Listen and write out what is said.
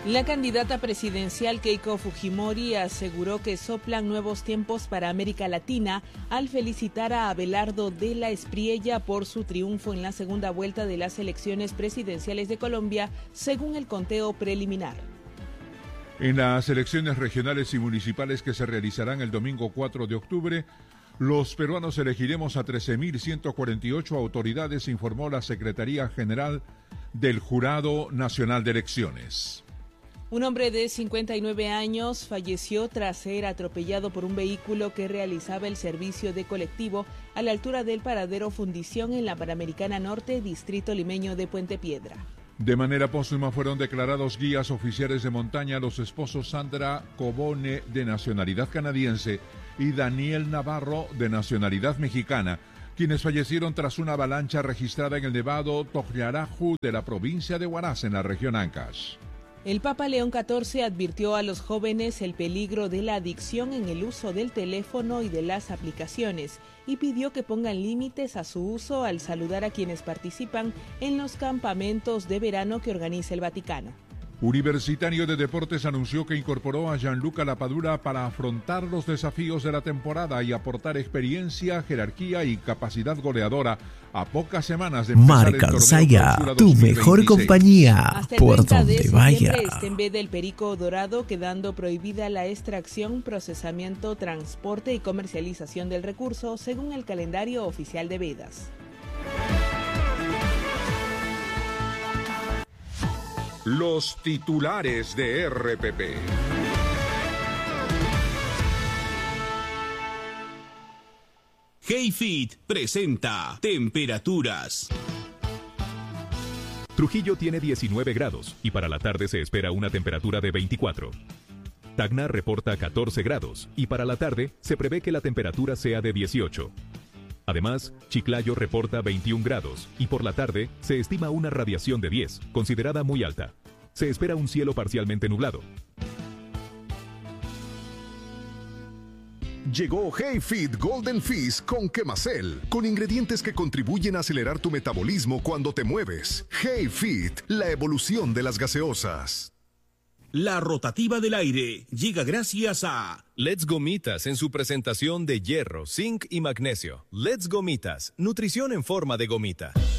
La candidata presidencial Keiko Fujimori aseguró que soplan nuevos tiempos para América Latina al felicitar a Abelardo de la Espriella por su triunfo en la segunda vuelta de las elecciones presidenciales de Colombia, según el conteo preliminar. En las elecciones regionales y municipales que se realizarán el domingo 4 de octubre, los peruanos elegiremos a 13.148 autoridades, informó la Secretaría General del Jurado Nacional de Elecciones. Un hombre de 59 años falleció tras ser atropellado por un vehículo que realizaba el servicio de colectivo a la altura del paradero Fundición en la Panamericana Norte, distrito limeño de Puente Piedra. De manera póstuma fueron declarados guías oficiales de montaña los esposos Sandra Cobone, de nacionalidad canadiense, y Daniel Navarro, de nacionalidad mexicana, quienes fallecieron tras una avalancha registrada en el nevado Tojñaraju de la provincia de Huaraz, en la región Ancash. El Papa León XIV advirtió a los jóvenes el peligro de la adicción en el uso del teléfono y de las aplicaciones y pidió que pongan límites a su uso al saludar a quienes participan en los campamentos de verano que organiza el Vaticano. Universitario de Deportes anunció que incorporó a Gianluca Lapadura para afrontar los desafíos de la temporada y aportar experiencia, jerarquía y capacidad goleadora a pocas semanas de empezar Marca Alzaya, tu mejor compañía Hasta el por 30 de donde septiembre vaya. está en veda el perico dorado, quedando prohibida la extracción, procesamiento, transporte y comercialización del recurso, según el calendario oficial de vedas. Los titulares de RPP. HeyFit presenta temperaturas. Trujillo tiene 19 grados y para la tarde se espera una temperatura de 24. Tacna reporta 14 grados y para la tarde se prevé que la temperatura sea de 18. Además, Chiclayo reporta 21 grados y por la tarde se estima una radiación de 10, considerada muy alta. Se espera un cielo parcialmente nublado. Llegó HeyFit Golden Fizz con Quemacel, con ingredientes que contribuyen a acelerar tu metabolismo cuando te mueves. HeyFit, la evolución de las gaseosas. La rotativa del aire llega gracias a Let's Gomitas en su presentación de hierro, zinc y magnesio. Let's Gomitas, nutrición en forma de gomita.